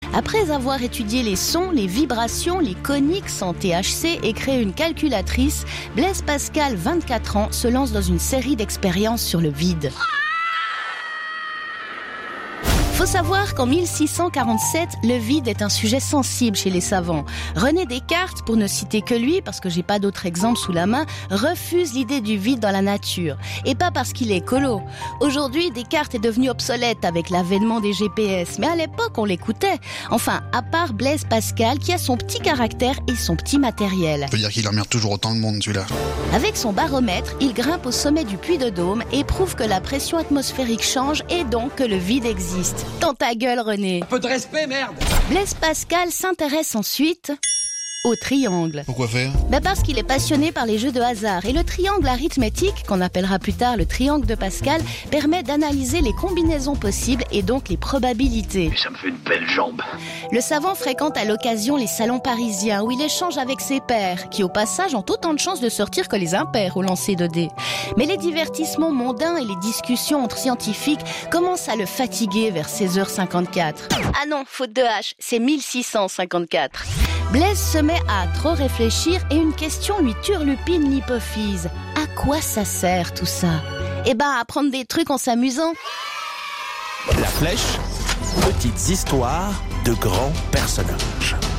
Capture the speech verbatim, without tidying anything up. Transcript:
Après avoir étudié les sons, les vibrations, les coniques en T H C et créé une calculatrice, Blaise Pascal, vingt-quatre ans, se lance dans une série d'expériences sur le vide. Faut savoir qu'en mille six cent quarante-sept, le vide est un sujet sensible chez les savants. René Descartes, pour ne citer que lui, parce que j'ai pas d'autres exemples sous la main, refuse l'idée du vide dans la nature. Et pas parce qu'il est écolo. Aujourd'hui, Descartes est devenu obsolète avec l'avènement des G P S, mais à l'époque, on l'écoutait. Enfin, à part Blaise Pascal, qui a son petit caractère et son petit matériel. Ça veut dire qu'il emmerde toujours autant le monde, celui-là. Avec son baromètre, il grimpe au sommet du Puy de Dôme et prouve que la pression atmosphérique change et donc que le vide existe. Dans ta gueule, René. Un peu de respect, merde. Blaise Pascal s'intéresse ensuite au triangle. Pourquoi faire ? Ben parce qu'il est passionné par les jeux de hasard. Et le triangle arithmétique, qu'on appellera plus tard le triangle de Pascal, permet d'analyser les combinaisons possibles et donc les probabilités. Ça me fait une belle jambe. Le savant fréquente à l'occasion les salons parisiens où il échange avec ses pairs, qui au passage ont autant de chances de sortir que les impairs au lancer de dés. Mais les divertissements mondains et les discussions entre scientifiques commencent à le fatiguer vers seize heures cinquante-quatre. Ah non, faute de H, c'est mille six cent cinquante-quatre. Blaise se met à trop réfléchir et une question lui turlupine l'hypophyse. À quoi ça sert tout ça ? Eh ben, à apprendre des trucs en s'amusant. La Flèche, petites histoires de grands personnages.